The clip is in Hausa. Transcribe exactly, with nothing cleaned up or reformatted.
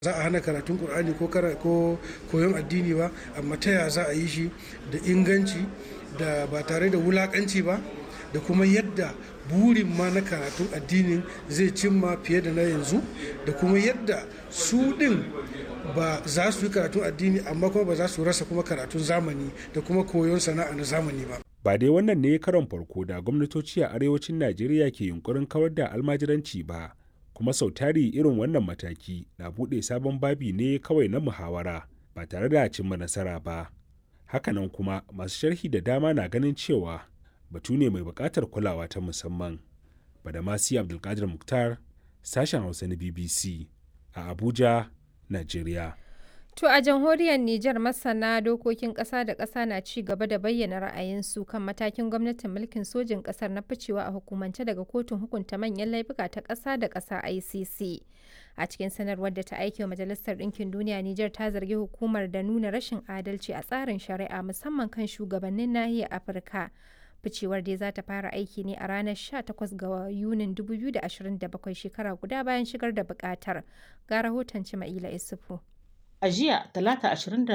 za a hana karatun Kur'ani ko ko koyon addini ba, amma ta yaya za a yi shi da inganci da ba tare da wulakanci ba, da kuma yadda burin ma na karatun addinin zai cimma fiye da na yanzu, da kuma yadda su din ba za su yi karatun addini amma kuma ba za su rasa kuma karatun zamani da kuma koyon sana'a na zamani ba. Ba dai wannan ne karon farko da gwamnatoci a arewacin Najeriya ke yunkurin kawar da almajiranci ba, kuma sau tari irin wannan mataki na buɗe sabon babi ne kawai na muhawara ba tare da cimma nasara ba. Hakanan kuma masu sharhi da dama na ganin cewa batu ne mai buƙatar kulawa ta musamman. Badamasi Abdulkadir Mukhtar, sashen Hausa na B B C a Abuja, Najeriya. To a jamhuriyar Nijar, masana dokokin ƙasa da ƙasa na ci gaba da bayyana ra'ayinsu kan matakin gwamnatin mulkin sojin ƙasar na ficewa a hukumance daga kotun hukunta manyan laifuka ta ƙasa da ƙasa I C C. A cikin sanarwar da ta aike wa Majalisar Ɗinkin Duniya, Nijar ta zargi hukumar da nuna rashin adalci a tsarin shari'a musamman kan shugabannin nahiyar Afirka. Ficewar dai za ta fara aiki ne a ranar sha takwas ga Yunin dubu biyu da ashirin da bakwai, shekara guda bayan shigar da buƙatar. Ga rahoton Cima'ila Isufu. A jiya Talata ashirin da